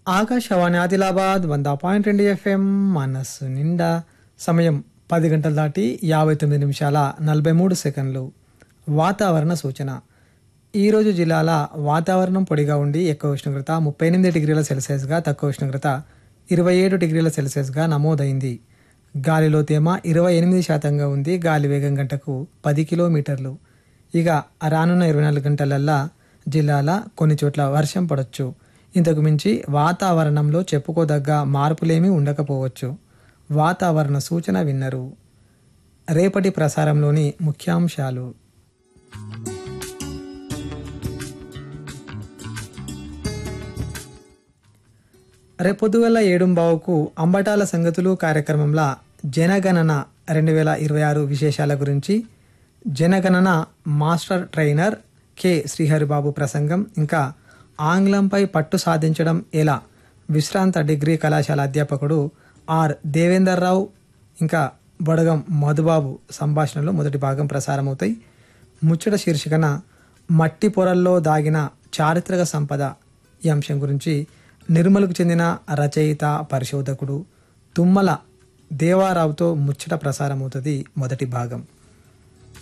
Akashvani Adilabad 100.2 FM మనస్సు నిండా. సమయం 10 గంటలు దాటి 59 నిమిషాల 43 సెకండ్లు. వాతావరణ సూచన. ఈరోజు జిల్లాల వాతావరణం పొడిగా ఉండి ఎక్కువ ఉష్ణోగ్రత 38 డిగ్రీల సెల్సియస్గా, తక్కువ ఉష్ణోగ్రత 27 డిగ్రీల సెల్సియస్గా నమోదైంది. గాలిలో తేమ 28% ఉంది. గాలి వేగం గంటకు 10 కిలోమీటర్లు. ఇక రానున్న 24 గంటలల్లా జిల్లాల కొన్ని చోట్ల వర్షం పడవచ్చు. ఇంతకు మించి వాతావరణంలో చెప్పుకోదగ్గ మార్పులేమీ ఉండకపోవచ్చు. వాతావరణ సూచన విన్నరు. రేపటి ప్రసారంలోని ముఖ్యాంశాలు. రేపొద్దుగల 7:15కు అంబటాల సంగతులు కార్యక్రమంలో జనగణన 2026 విశేషాల గురించి జనగణన మాస్టర్ ట్రైనర్ కె శ్రీహరిబాబు ప్రసంగం, ఇంకా ఆంగ్లంపై పట్టు సాధించడం ఎలా, విశ్రాంత డిగ్రీ కళాశాల అధ్యాపకుడు ఆర్ దేవేందర్రావు ఇంకా బొడగం మధుబాబు సంభాషణలో మొదటి భాగం ప్రసారమవుతాయి. ముచ్చట శీర్షికన మట్టి పొరల్లో దాగిన చారిత్రక సంపద ఈ అంశం గురించి నిర్మల్కు చెందిన రచయిత పరిశోధకుడు తుమ్మల దేవారావుతో ముచ్చట ప్రసారమవుతుంది మొదటి భాగం.